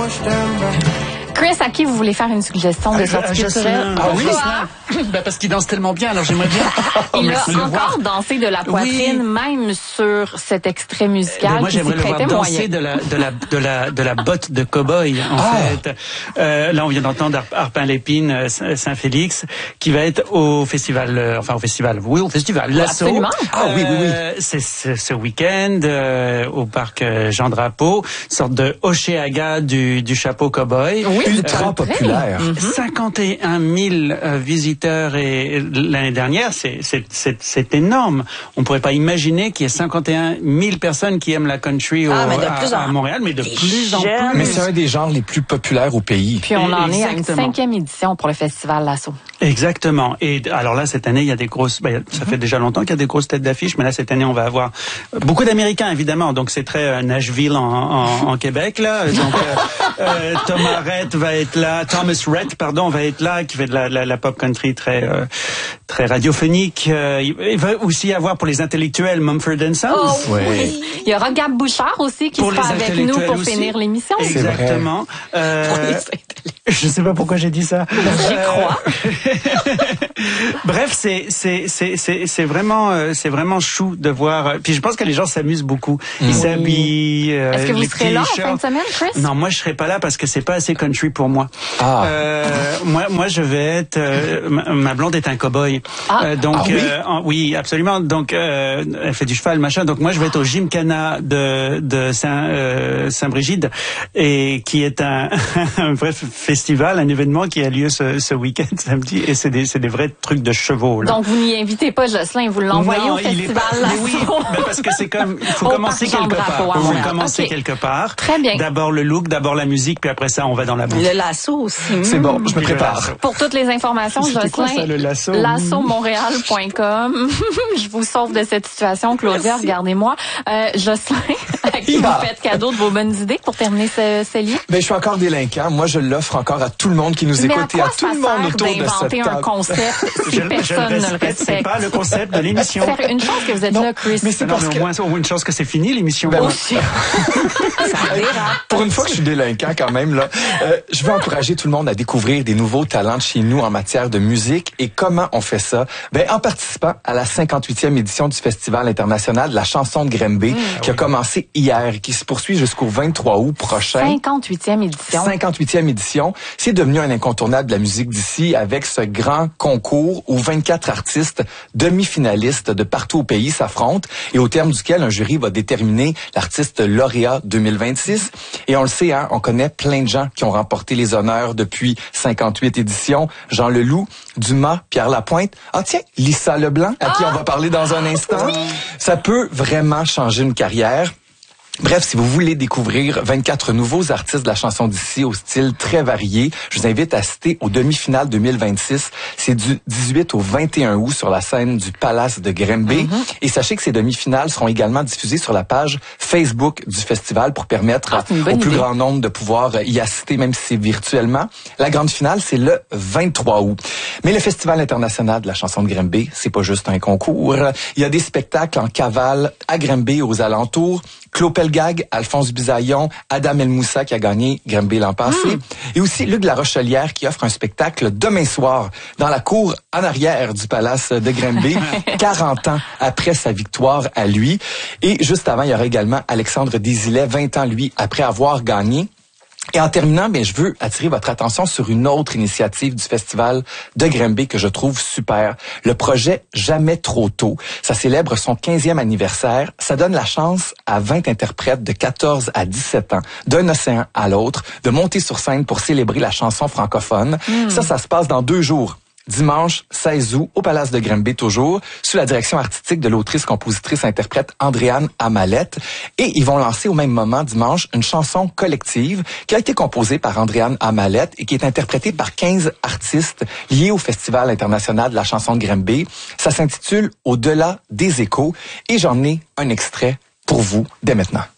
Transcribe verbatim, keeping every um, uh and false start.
Chris, à qui vous voulez faire une suggestion de sortie culturelle? Ah oui? Ben parce qu'il danse tellement bien, alors j'aimerais bien. Il a encore dansé de la poitrine, oui. Même sur cet extrait musical. Ben moi, qui j'aimerais le voir danser moyen. de la de la de la de la botte de cow-boy. En ah. fait, euh, là, on vient d'entendre Arpin Lépine, Saint-Félix, qui va être au festival, euh, enfin au festival, oui, au festival Lasso. Absolument. Ah oui, oui, oui. Euh, c'est ce, ce week-end euh, au parc Jean Drapeau, sorte de Oceaga du du chapeau cow-boy. Oui. Ultra euh, populaire. Mm-hmm. cinquante et un mille euh, visiteurs et l'année dernière, c'est c'est c'est c'est énorme. On pourrait pas imaginer qu'il y ait cinquante et un mille personnes qui aiment la country ah, au, mais de plus à, en... à Montréal, mais de plus en plus. Mais c'est un des genres les plus populaires au pays. Puis on en Exactement. est à une cinquième édition pour le festival Lasso. Exactement. Et alors là, cette année, il y a des grosses. Ben, ça mm-hmm. fait déjà longtemps qu'il y a des grosses têtes d'affiche, mais là cette année, on va avoir beaucoup d'Américains évidemment. Donc c'est très euh, Nashville en, en, en Québec là. Donc euh, euh, Thomas Rhett va être là, Thomas Rhett, pardon, va être là, qui fait de la, la, la pop country très euh, très radiophonique. Euh, il va aussi y avoir pour les intellectuels Mumford and Sons. Oh, oui. oui. Il y aura Gab Bouchard aussi qui pour sera avec nous pour aussi. finir l'émission. Exactement. Euh, je sais pas pourquoi j'ai dit ça. J'y euh, crois. Bref, c'est c'est c'est c'est c'est vraiment euh, c'est vraiment chou de voir. Puis je pense que les gens s'amusent beaucoup. Ils oui. s'habillent. Euh, Est-ce que vous serez là en fin de semaine, Chris? Non, moi je serai pas là parce que c'est pas assez country pour moi. Ah. Euh, moi moi je vais être. Euh, ma, ma blonde est un cow-boy. Ah. Euh, donc ah, oui? Euh, en, oui, absolument. Donc euh, elle fait du cheval, machin. Donc moi je vais être au Gymkhana de de Saint euh, Saint-Brigide et qui est un un vrai festival, un événement qui a lieu ce, ce week-end samedi et c'est des c'est des vrais trucs de chevaux là. Donc vous n'y invitez pas Jocelyn, vous l'envoyez non, au festival là. Oui, mais parce que c'est comme il faut commencer quelque part. Il faut commencer okay. quelque part. Très bien. D'abord le look, d'abord la musique, puis après ça on va dans la bouffe. Le lasso aussi. C'est bon, je me prépare. Pour toutes les informations, Jocelyn, quoi, ça, le lasso? lasso montréal point com. Je vous sauve de cette situation, Claudia, Merci. Regardez-moi. Euh, Jocelyn, à qui vous faites cadeau de vos bonnes idées pour terminer ce, ce lien? Ben, je suis encore délinquant. Moi, je l'offre encore à tout le monde qui nous écoute Mais à, et à tout le monde autour de cette table. un concept si je, personne je ne le respecte. C'est pas le concept de l'émission. Faire une chance que vous êtes non, là, Chris. Mais c'est non, parce mais que... au moins, au moins une chance que c'est fini l'émission. Ben, ça Pour une fois que je suis délinquant quand même, là, euh, je veux encourager tout le monde à découvrir des nouveaux talents de chez nous en matière de musique. Et comment on fait ça? Ben, en participant à la cinquante-huitième édition du Festival international de la chanson de Granby, mmh, qui oui. a commencé hier et qui se poursuit jusqu'au vingt-trois août prochain. cinquante-huitième édition. cinquante-huitième édition. C'est devenu un incontournable de la musique d'ici avec ce grand concours où vingt-quatre artistes demi-finalistes de partout au pays s'affrontent et au terme duquel un jury va déterminer l'artiste lauréat deux mille vingt-six. Et on le sait, hein, on connaît plein de gens qui ont remporté les honneurs depuis cinquante-huit éditions. Jean Leloup, Dumas, Pierre Lapointe. Ah tiens, Lisa Leblanc, à qui on va parler dans un instant. Oui. Ça peut vraiment changer une carrière. Bref, si vous voulez découvrir vingt-quatre nouveaux artistes de la chanson d'ici au style très varié, je vous invite à assister aux demi-finales deux mille vingt-six. C'est du dix-huit au vingt et un août sur la scène du Palace de Granby. Mm-hmm. Et sachez que ces demi-finales seront également diffusées sur la page Facebook du festival pour permettre ah, au plus idée. grand nombre de pouvoir y assister, même si c'est virtuellement. La grande finale, c'est le vingt-trois août. Mais le Festival international de la chanson de Granby, c'est pas juste un concours. Il y a des spectacles en cavale à Granby et aux alentours. Claude Pelgag, Alphonse Bisaillon, Adam El Moussa qui a gagné Granby l'an passé. Mmh. Et aussi Luc La Rochelière qui offre un spectacle demain soir dans la cour en arrière du Palace de Granby, quarante ans après sa victoire à lui. Et juste avant, il y aura également Alexandre Desilets, vingt ans lui, après avoir gagné. Et en terminant, ben, je veux attirer votre attention sur une autre initiative du Festival de Granby que je trouve super. Le projet Jamais trop tôt. Ça célèbre son quinzième anniversaire. Ça donne la chance à vingt interprètes de quatorze à dix-sept ans, d'un océan à l'autre, de monter sur scène pour célébrer la chanson francophone. Mmh. Ça, ça se passe dans deux jours. Dimanche seize août, au Palace de Granby toujours, sous la direction artistique de l'autrice, compositrice, interprète Andréane Amalette. Et ils vont lancer au même moment, dimanche, une chanson collective qui a été composée par Andréane Amalette et qui est interprétée par quinze artistes liés au Festival international de la chanson de Granby. Ça s'intitule Au-delà des échos et j'en ai un extrait pour vous dès maintenant.